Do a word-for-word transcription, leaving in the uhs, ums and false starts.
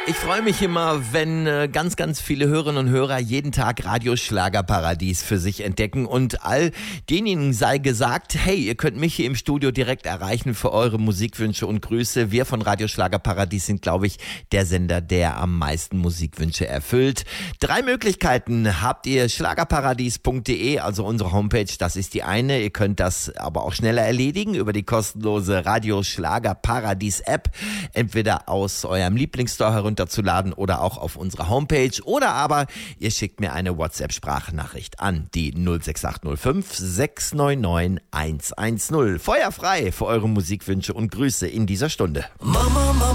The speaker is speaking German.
Ich freue mich immer, wenn äh, ganz, ganz viele Hörerinnen und Hörer jeden Tag Radio Schlagerparadies für sich entdecken und all denjenigen sei gesagt, hey, ihr könnt mich hier im Studio direkt erreichen für eure Musikwünsche und Grüße. Wir von Radio Schlagerparadies sind, glaube ich, der Sender, der am meisten Musikwünsche erfüllt. Drei Möglichkeiten habt ihr: schlagerparadies punkt de, also unsere Homepage, das ist die eine. Ihr könnt das aber auch schneller erledigen über die kostenlose Radio Schlagerparadies App, entweder aus eurem Lieblingsstore herunterzuladen oder auch auf unserer Homepage, oder aber ihr schickt mir eine WhatsApp-Sprachnachricht an die null sechs acht null fünf sechs neun neun eins eins null. Feuer frei für eure Musikwünsche und Grüße in dieser Stunde. Mama, Mama.